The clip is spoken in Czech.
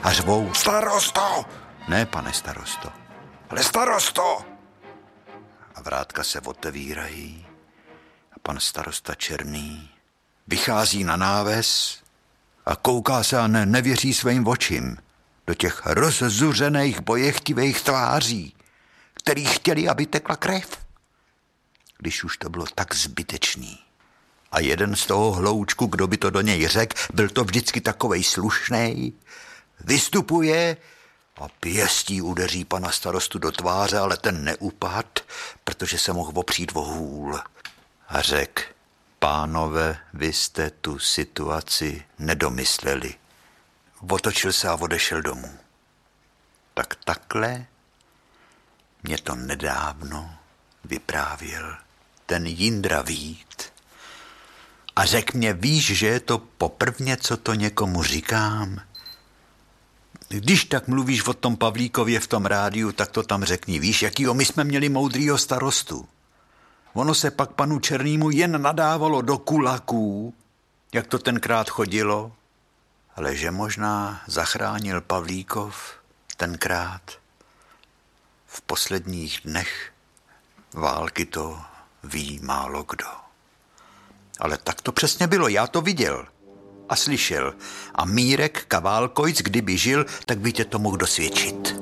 a řvou: Starosto! Ne, pane starosto. Ale starosto! A vrátka se otevírají a pan starosta Černý vychází na náves a kouká se a nevěří svým očím do těch rozzuřených bojechtivých tváří, který chtěli, aby tekla krev. Když už to bylo tak zbytečný. A jeden z toho hloučku, kdo by to do něj řekl, byl to vždycky takovej slušnej, vystupuje a pěstí udeří pana starostu do tváře, ale ten neupad, protože se mohl opřít o hůl. A řekl: pánové, vy jste tu situaci nedomysleli. Otočil se a odešel domů. Tak takhle mě to nedávno vyprávěl ten Jindra Vít a řekl mě: víš, že je to poprvně, co to někomu říkám? Když tak mluvíš o tom Pavlíkově v tom rádiu, tak to tam řekni. Víš, jakýho my jsme měli moudrýho starostu. Ono se pak panu Černýmu jen nadávalo do kulaků, jak to tenkrát chodilo, ale že možná zachránil Pavlíkov tenkrát v posledních dnech války, to ví málo kdo. Ale tak to přesně bylo, já to viděl a slyšel. A Mírek Kaválkojc, kdyby žil, tak by tě to mohl dosvědčit.